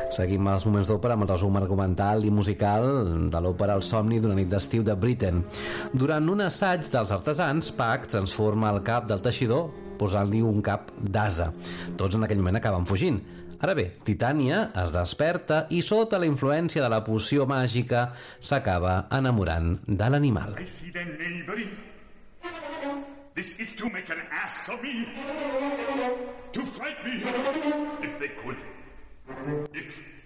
Seguim els moments d'òpera amb el resum argumental i musical de l'òpera El somni d'una nit d'estiu de Britten. Durant un assaig dels artesans, Puck transforma el cap del teixidor posant-li un cap d'ase. Tots en aquell moment acaben fugint. Ara bé, Titània es desperta i sota la influència de la poció màgica s'acaba enamorant de l'animal. I see them neighboring. This is to make an ass of me. To fight me if they could. If